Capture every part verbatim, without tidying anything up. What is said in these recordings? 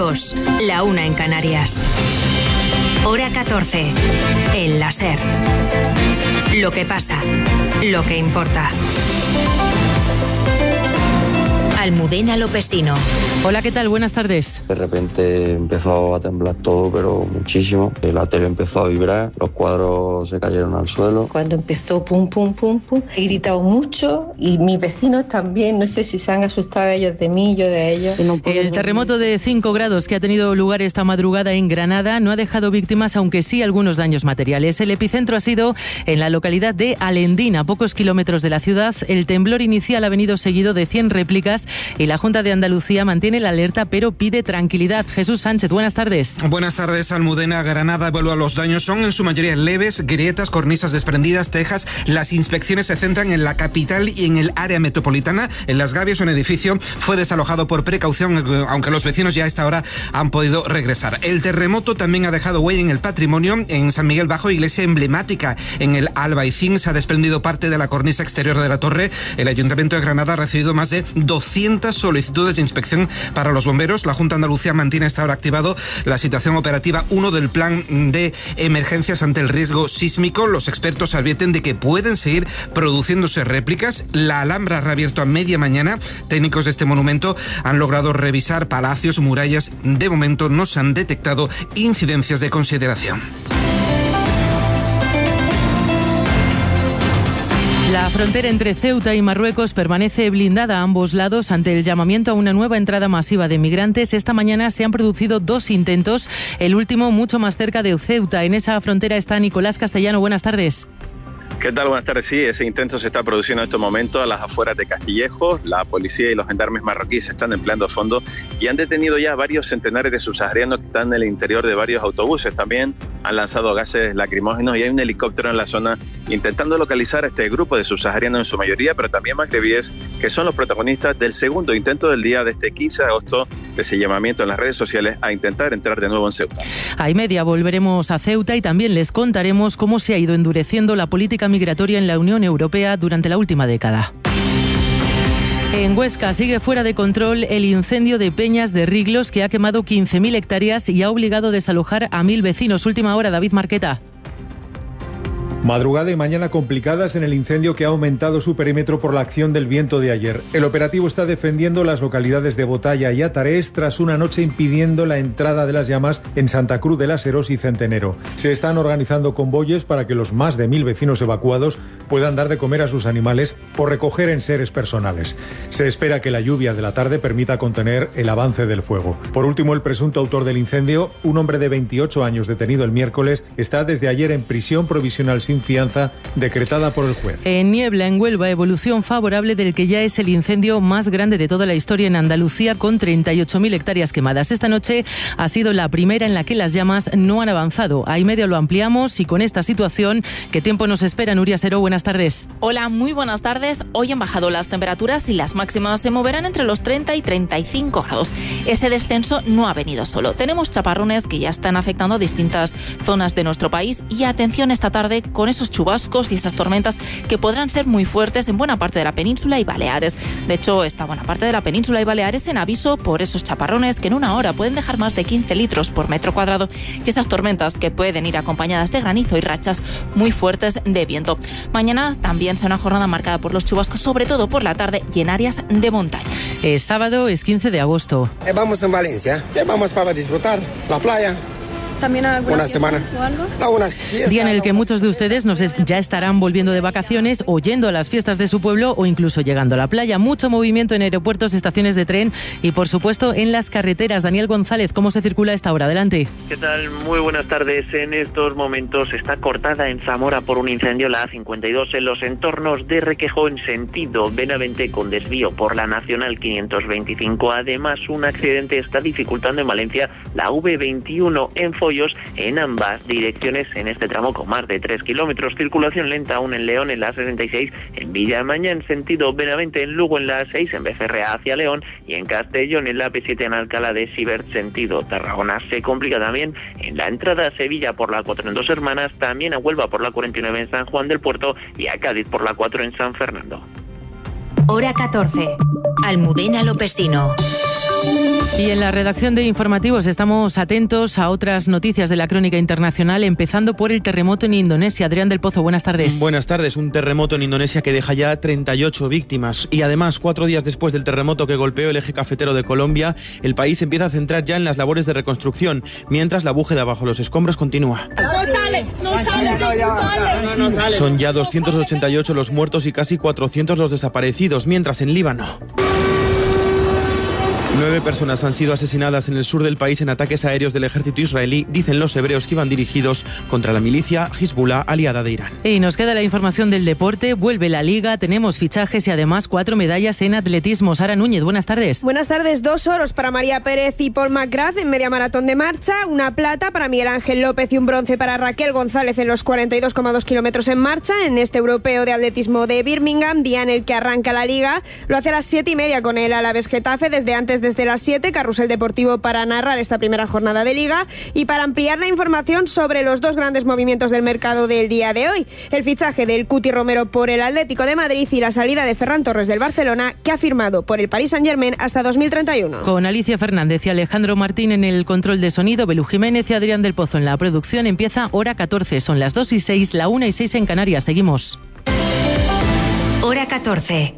dos, la una en Canarias. Hora catorce, en la SER. Lo que pasa, lo que importa. Almudena Lopesino. Hola, ¿qué tal? Buenas tardes. De repente empezó a temblar todo, pero muchísimo. La tele empezó a vibrar, los cuadros se cayeron al suelo. Cuando empezó pum, pum, pum, pum, he gritado mucho y mis vecinos también. No sé si se han asustado ellos de mí, yo de ellos. No El terremoto de cinco grados que ha tenido lugar esta madrugada en Granada no ha dejado víctimas, aunque sí algunos daños materiales. El epicentro ha sido en la localidad de Alendín, a pocos kilómetros de la ciudad. El temblor inicial ha venido seguido de cien réplicas y la Junta de Andalucía mantiene la alerta, pero pide tranquilidad. Jesús Sánchez, buenas tardes. Buenas tardes, Almudena. Granada evalúa los daños. Son en su mayoría leves, grietas, cornisas desprendidas, tejas. Las inspecciones se centran en la capital y en el área metropolitana. En Las Gavias, un edificio fue desalojado por precaución, aunque los vecinos ya a esta hora han podido regresar. El terremoto también ha dejado huella en el patrimonio. En San Miguel Bajo, iglesia emblemática en el Albaicín, se ha desprendido parte de la cornisa exterior de la torre. El Ayuntamiento de Granada ha recibido más de doscientas solicitudes de inspección para los bomberos. La Junta de Andalucía mantiene hasta ahora activado la situación operativa uno del plan de emergencias ante el riesgo sísmico. Los expertos advierten de que pueden seguir produciéndose réplicas. La Alhambra ha reabierto a media mañana. Técnicos de este monumento han logrado revisar palacios, murallas. De momento no se han detectado incidencias de consideración. La frontera entre Ceuta y Marruecos permanece blindada a ambos lados ante el llamamiento a una nueva entrada masiva de migrantes. Esta mañana se han producido dos intentos, el último mucho más cerca de Ceuta. En esa frontera está Nicolás Castellano. Buenas tardes. ¿Qué tal? Buenas tardes. Sí, ese intento se está produciendo en estos momentos a las afueras de Castillejo. La policía y los gendarmes marroquíes se están empleando a fondo y han detenido ya varios centenares de subsaharianos que están en el interior de varios autobuses. También han lanzado gases lacrimógenos y hay un helicóptero en la zona intentando localizar a este grupo de subsaharianos en su mayoría, pero también magrebíes, que son los protagonistas del segundo intento del día de este quince de agosto, de ese llamamiento en las redes sociales a intentar entrar de nuevo en Ceuta. A y media volveremos a Ceuta y también les contaremos cómo se ha ido endureciendo la política migratoria en la Unión Europea durante la última década. En Huesca sigue fuera de control el incendio de Peñas de Riglos, que ha quemado quince mil hectáreas y ha obligado a desalojar a mil vecinos. Última hora, David Marqueta. Madrugada y mañana complicadas en el incendio que ha aumentado su perímetro por la acción del viento de ayer. El operativo está defendiendo las localidades de Botalla y Atarés tras una noche impidiendo la entrada de las llamas en Santa Cruz de las Heros y Centenero. Se están organizando convoyes para que los más de mil vecinos evacuados puedan dar de comer a sus animales o recoger enseres personales. Se espera que la lluvia de la tarde permita contener el avance del fuego. Por último, el presunto autor del incendio, un hombre de veintiocho años detenido el miércoles, está desde ayer en prisión provisional sin fianza decretada por el juez. En Niebla, en Huelva, evolución favorable del que ya es el incendio más grande de toda la historia en Andalucía, con treinta y ocho mil hectáreas quemadas. Esta noche ha sido la primera en la que las llamas no han avanzado. A y medio lo ampliamos y con esta situación, ¿qué tiempo nos espera? Nuria Seró, buenas tardes. Hola, muy buenas tardes. Hoy han bajado las temperaturas y las máximas se moverán entre los treinta y treinta y cinco grados. Ese descenso no ha venido solo. Tenemos chaparrones que ya están afectando a distintas zonas de nuestro país y atención esta tarde con esos chubascos y esas tormentas que podrán ser muy fuertes en buena parte de la península y Baleares. De hecho, esta buena parte de la península y Baleares en aviso por esos chaparrones que en una hora pueden dejar más de quince litros por metro cuadrado y esas tormentas que pueden ir acompañadas de granizo y rachas muy fuertes de viento. Mañana también será una jornada marcada por los chubascos, sobre todo por la tarde y en áreas de montaña. Es sábado, es quince de agosto. Eh, vamos en Valencia, eh, vamos para disfrutar la playa. ¿También alguna una semana o algo? Algunas fiestas, día en el que muchos de ustedes nos es, ya estarán volviendo de vacaciones o yendo a las fiestas de su pueblo o incluso llegando a la playa. Mucho movimiento en aeropuertos, estaciones de tren y por supuesto en las carreteras. Daniel González, ¿cómo se circula a esta hora? Adelante. ¿Qué tal? Muy buenas tardes. En estos momentos está cortada en Zamora por un incendio la A cincuenta y dos en los entornos de Requejo en sentido Benavente con desvío por la Nacional quinientos veinticinco. Además, un accidente está dificultando en Valencia la V veintiuno en Follos en ambas direcciones en este tramo con más de tres kilómetros. Circulación lenta aún en León en la A sesenta y seis, en Villamaña en sentido Benavente, en Lugo en la A seis, en Becerrea hacia León y en Castellón en la A P siete en Alcalá de Sibert sentido Tarragona. Se complica también en la entrada a Sevilla por la cuatro en Dos Hermanas, también a Huelva por la cuarenta y nueve en San Juan del Puerto y a Cádiz por la cuatro en San Fernando. Hora catorce. Almudena Lopesino. Y en la redacción de informativos estamos atentos a otras noticias de la crónica internacional, empezando por el terremoto en Indonesia. Adrián del Pozo, buenas tardes. Buenas tardes. Un terremoto en Indonesia que deja ya treinta y ocho víctimas. Y además, cuatro días después del terremoto que golpeó el eje cafetero de Colombia, el país empieza a centrar ya en las labores de reconstrucción, mientras la búsqueda bajo los escombros continúa. No sale, no sale, no sale. Son ya doscientos ochenta y ocho los muertos y casi cuatrocientos los desaparecidos, mientras en Líbano nueve personas han sido asesinadas en el sur del país en ataques aéreos del ejército israelí, dicen los hebreos, que iban dirigidos contra la milicia Hezbollah, aliada de Irán. Y nos queda la información del deporte. Vuelve la Liga, tenemos fichajes y además cuatro medallas en atletismo. Sara Núñez, buenas tardes. Buenas tardes. Dos oros para María Pérez y Paul McGrath en media maratón de marcha, una plata para Miguel Ángel López y un bronce para Raquel González en los cuarenta y dos coma dos kilómetros en marcha en este europeo de atletismo de Birmingham, día en el que arranca la Liga. Lo hace a las siete y media con el Alavés Getafe, desde antes, desde las siete, Carrusel Deportivo para narrar esta primera jornada de Liga y para ampliar la información sobre los dos grandes movimientos del mercado del día de hoy: el fichaje del Cuti Romero por el Atlético de Madrid y la salida de Ferran Torres del Barcelona, que ha firmado por el Paris Saint-Germain hasta dos mil treinta y uno. Con Alicia Fernández y Alejandro Martín en el control de sonido, Belú Jiménez y Adrián del Pozo en la producción, empieza Hora catorce. Son las dos y seis, la una y seis en Canarias. Seguimos. Hora catorce.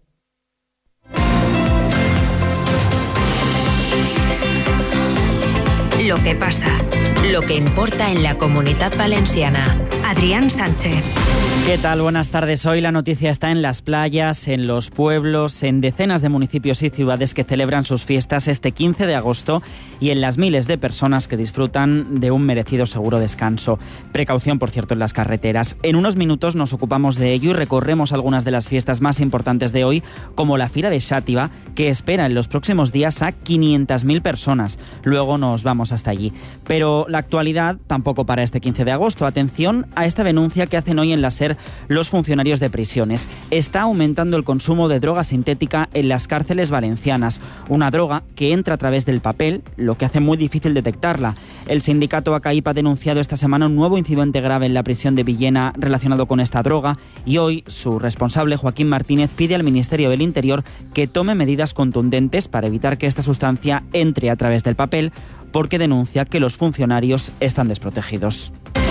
Lo que pasa, lo que importa en la Comunitat Valenciana. Adrián Sánchez. ¿Qué tal? Buenas tardes. Hoy la noticia está en las playas, en los pueblos, en decenas de municipios y ciudades que celebran sus fiestas este quince de agosto y en las miles de personas que disfrutan de un merecido seguro descanso. Precaución, por cierto, en las carreteras. En unos minutos nos ocupamos de ello y recorremos algunas de las fiestas más importantes de hoy, como la Fira de Xàtiva, que espera en los próximos días a quinientas mil personas. Luego nos vamos hasta allí. Pero la actualidad tampoco para este quince de agosto. Atención a esta denuncia que hacen hoy en la SER los funcionarios de prisiones. Está aumentando el consumo de droga sintética en las cárceles valencianas, una droga que entra a través del papel, lo que hace muy difícil detectarla. El sindicato ACAIP ha denunciado esta semana un nuevo incidente grave en la prisión de Villena relacionado con esta droga y hoy su responsable, Joaquín Martínez, pide al Ministerio del Interior que tome medidas contundentes para evitar que esta sustancia entre a través del papel, porque denuncia que los funcionarios están desprotegidos.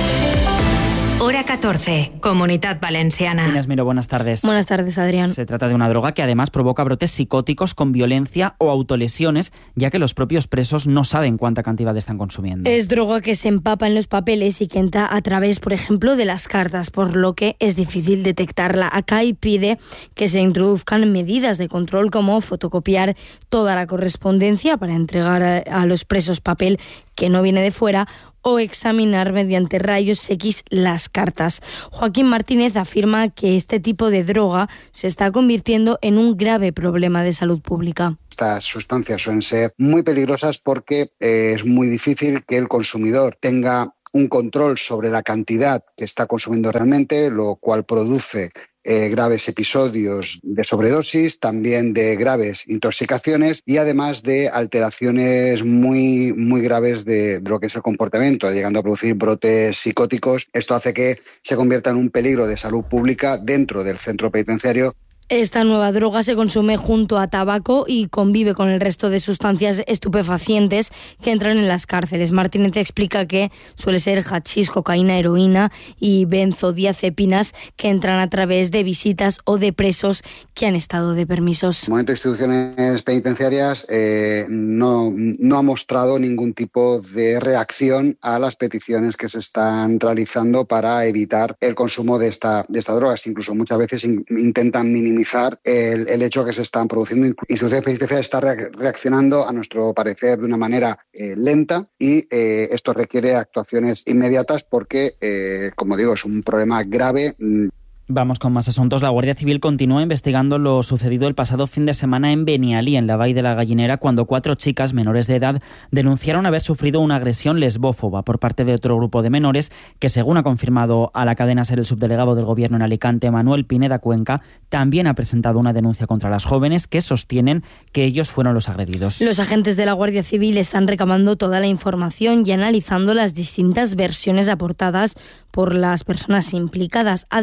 Hora catorce, Comunitat Valenciana. Inés Miro, buenas tardes. Buenas tardes, Adrián. Se trata de una droga que además provoca brotes psicóticos con violencia o autolesiones, ya que los propios presos no saben cuánta cantidad están consumiendo. Es droga que se empapa en los papeles y que entra a través, por ejemplo, de las cartas, por lo que es difícil detectarla. Acá y pide que se introduzcan medidas de control como fotocopiar toda la correspondencia para entregar a, a los presos papel que no viene de fuera o examinar mediante rayos X las cartas. Joaquín Martínez afirma que este tipo de droga se está convirtiendo en un grave problema de salud pública. Estas sustancias suelen ser muy peligrosas porque eh, es muy difícil que el consumidor tenga un control sobre la cantidad que está consumiendo realmente, lo cual produce Eh, graves episodios de sobredosis, también de graves intoxicaciones y además de alteraciones muy, muy graves de, de lo que es el comportamiento, llegando a producir brotes psicóticos. Esto hace que se convierta en un peligro de salud pública dentro del centro penitenciario. Esta nueva droga se consume junto a tabaco y convive con el resto de sustancias estupefacientes que entran en las cárceles. Martínez explica que suele ser hachís, cocaína, heroína y benzodiazepinas que entran a través de visitas o de presos que han estado de permisos. En el momento de instituciones penitenciarias eh, no, no ha mostrado ningún tipo de reacción a las peticiones que se están realizando para evitar el consumo de esta, de esta droga. Incluso muchas veces in, intentan minimizar El, el hecho que se están produciendo. Instituciones penitenciarias está reaccionando, a nuestro parecer, de una manera eh, lenta y eh, esto requiere actuaciones inmediatas porque, eh, como digo, es un problema grave. Vamos con más asuntos. La Guardia Civil continúa investigando lo sucedido el pasado fin de semana en Benialí, en la Vall de la Gallinera, cuando cuatro chicas menores de edad denunciaron haber sufrido una agresión lesbófoba por parte de otro grupo de menores que, según ha confirmado a la cadena SER el subdelegado del Gobierno en Alicante, Manuel Pineda Cuenca, también ha presentado una denuncia contra las jóvenes que sostienen que ellos fueron los agredidos. Los agentes de la Guardia Civil están recabando toda la información y analizando las distintas versiones aportadas por las personas implicadas. Además,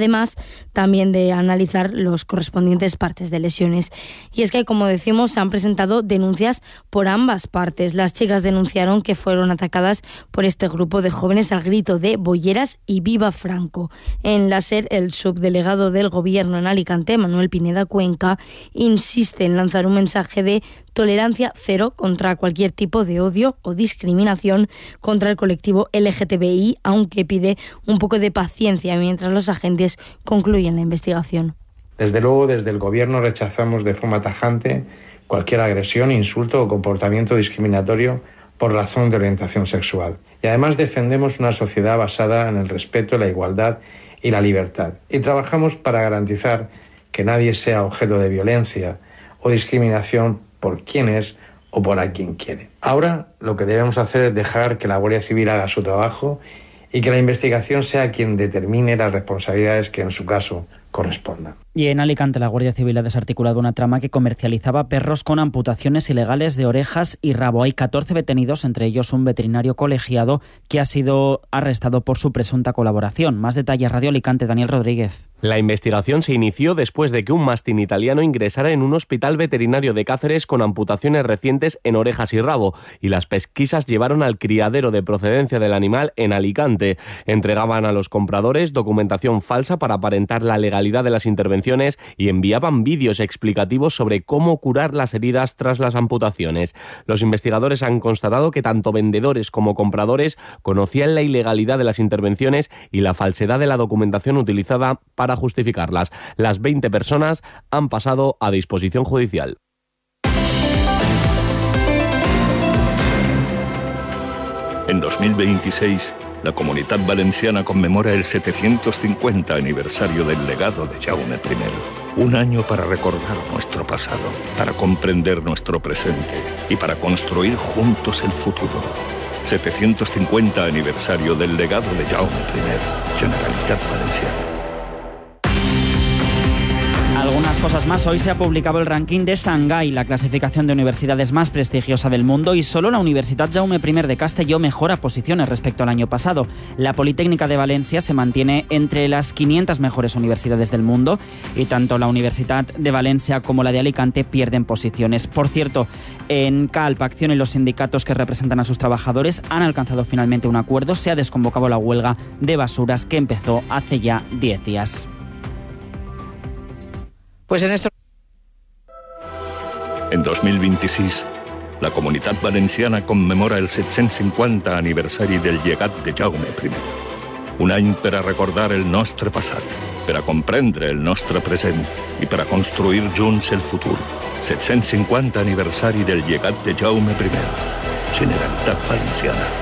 también de analizar los correspondientes partes de lesiones. Y es que, como decimos, se han presentado denuncias por ambas partes. Las chicas denunciaron que fueron atacadas por este grupo de jóvenes al grito de "Bolleras y viva Franco". En la SER, el subdelegado del Gobierno en Alicante, Manuel Pineda Cuenca, insiste en lanzar un mensaje de tolerancia cero contra cualquier tipo de odio o discriminación contra el colectivo L G T B I, aunque pide un poco de paciencia mientras los agentes concluyen la investigación. Desde luego, desde el Gobierno rechazamos de forma tajante cualquier agresión, insulto o comportamiento discriminatorio por razón de orientación sexual. Y además defendemos una sociedad basada en el respeto, la igualdad y la libertad. Y trabajamos para garantizar que nadie sea objeto de violencia o discriminación por quién es o por a quien quiere. Ahora lo que debemos hacer es dejar que la Guardia Civil haga su trabajo y que la investigación sea quien determine las responsabilidades que en su caso correspondan. Y en Alicante la Guardia Civil ha desarticulado una trama que comercializaba perros con amputaciones ilegales de orejas y rabo. Hay catorce detenidos, entre ellos un veterinario colegiado que ha sido arrestado por su presunta colaboración. Más detalles, Radio Alicante, Daniel Rodríguez. La investigación se inició después de que un mastín italiano ingresara en un hospital veterinario de Cáceres con amputaciones recientes en orejas y rabo, y las pesquisas llevaron al criadero de procedencia del animal en Alicante. Entregaban a los compradores documentación falsa para aparentar la legalidad de las intervenciones y enviaban vídeos explicativos sobre cómo curar las heridas tras las amputaciones. Los investigadores han constatado que tanto vendedores como compradores conocían la ilegalidad de las intervenciones y la falsedad de la documentación utilizada para justificarlas. Las veinte personas han pasado a disposición judicial. En dos mil veintiséis, la Comunitat Valenciana conmemora el setecientos cincuenta aniversario del legado de Jaume primero. Un año para recordar nuestro pasado, para comprender nuestro presente y para construir juntos el futuro. setecientos cincuenta aniversario del legado de Jaume primero, Generalitat Valenciana. Algunas cosas más. Hoy se ha publicado el ranking de Shanghái, la clasificación de universidades más prestigiosa del mundo, y solo la Universitat Jaume primero de Castelló mejora posiciones respecto al año pasado. La Politécnica de Valencia se mantiene entre las quinientas mejores universidades del mundo y tanto la Universitat de Valencia como la de Alicante pierden posiciones. Por cierto, en Calp, Acción y los sindicatos que representan a sus trabajadores han alcanzado finalmente un acuerdo. Se ha desconvocado la huelga de basuras que empezó hace ya diez días. Pues en esto... En dos mil veintiséis, la Comunitat Valenciana conmemora el set-cents cinquanta aniversari del llegat de Jaume primero. Un any per a recordar el nostre passat, per a comprendre el nostre present i per a construir junts el futur. set-cents cinquanta aniversari del llegat de Jaume primero. Generalitat Valenciana.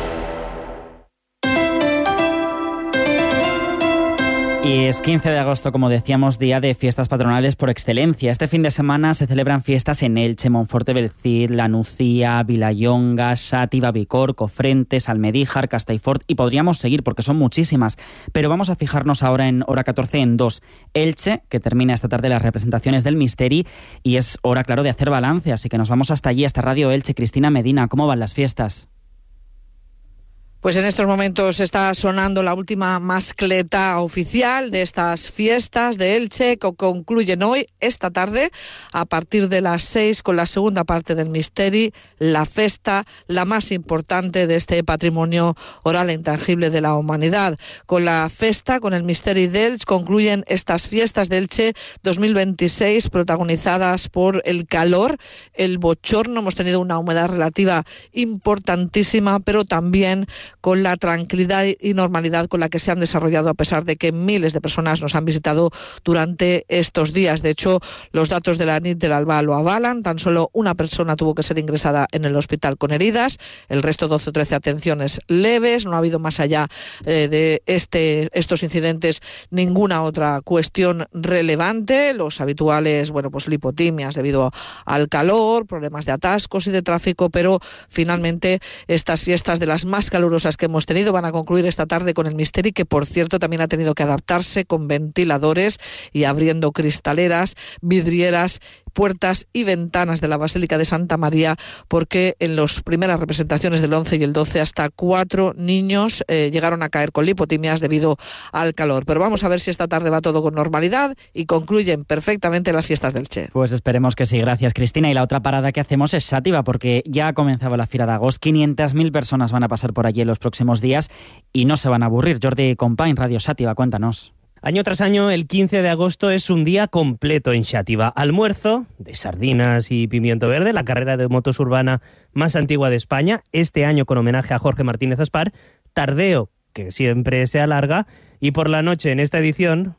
Y es quince de agosto, como decíamos, día de fiestas patronales por excelencia. Este fin de semana se celebran fiestas en Elche, Monforte del Cid, La Nucía, Vilallonga, Xàtiva, Bicor, Cofrentes, Almedíjar, Castellfort, y podríamos seguir porque son muchísimas. Pero vamos a fijarnos ahora en hora catorce en dos. Elche, que termina esta tarde las representaciones del Misteri, y es hora, claro, de hacer balance, así que nos vamos hasta allí, hasta Radio Elche. Cristina Medina, ¿cómo van las fiestas? Pues en estos momentos está sonando la última mascleta oficial de estas fiestas de Elche, que concluyen hoy, esta tarde, a partir de las seis, con la segunda parte del Misteri, la festa, la más importante de este patrimonio oral e intangible de la humanidad. Con la festa, con el Misteri d'Elche, concluyen estas fiestas de Elche dos mil veintiséis, protagonizadas por el calor, el bochorno. Hemos tenido una humedad relativa importantísima, pero también con la tranquilidad y normalidad con la que se han desarrollado, a pesar de que miles de personas nos han visitado durante estos días. De hecho, los datos de la Nit del Alba lo avalan. Tan solo una persona tuvo que ser ingresada en el hospital con heridas, el resto doce o trece atenciones leves. No ha habido, más allá eh, de este, estos incidentes, ninguna otra cuestión relevante. Los habituales, bueno, pues lipotimias debido al calor, problemas de atascos y de tráfico, pero finalmente estas fiestas, de las más calurosas que hemos tenido, van a concluir esta tarde con el Misteri, que por cierto también ha tenido que adaptarse con ventiladores y abriendo cristaleras, vidrieras, puertas y ventanas de la Basílica de Santa María, porque en las primeras representaciones del once y el doce hasta cuatro niños eh, llegaron a caer con lipotimias debido al calor. Pero vamos a ver si esta tarde va todo con normalidad y concluyen perfectamente las fiestas del Che. Pues esperemos que sí. Gracias, Cristina. Y la otra parada que hacemos es Xàtiva, porque ya ha comenzado la Fira de Agost. quinientas mil personas van a pasar por allí en los próximos días y no se van a aburrir. Jordi Company, Radio Xàtiva, cuéntanos. Año tras año, el quince de agosto es un día completo en Xàtiva. Almuerzo de sardinas y pimiento verde, la carrera de motos urbana más antigua de España, este año con homenaje a Jorge Martínez Aspar. Tardeo, que siempre se alarga, y por la noche en esta edición...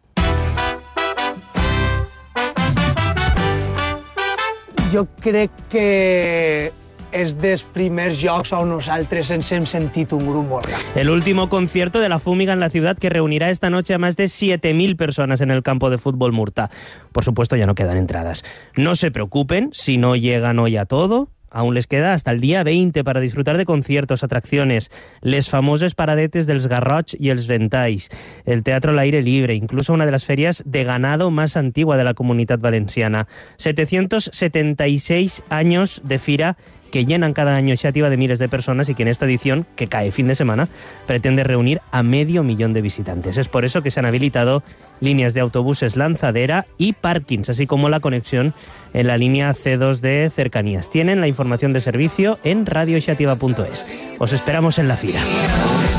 Jo crec que és dels primers jocs on nosaltres ens hem sentit un grup molt gran. El último concierto de la Fúmiga en la ciudad, que reunirá esta noche a más de siete mil personas en el campo de fútbol Murta. Por supuesto, ya no quedan entradas. No se preocupen si no llegan hoy a todo. Aún les queda hasta el día veinte para disfrutar de conciertos, atracciones, les famoses paradetes dels Garrots y els Ventalls, el teatro al aire libre, incluso una de las ferias de ganado más antigua de la Comunidad Valenciana. setecientos setenta y seis años de fira que llenan cada año Xàtiva de miles de personas y que en esta edición, que cae fin de semana, pretende reunir a medio millón de visitantes. Es por eso que se han habilitado líneas de autobuses lanzadera y parkings, así como la conexión en la línea ce dos de cercanías. Tienen la información de servicio en radio xàtiva punto es. Os esperamos en la fira.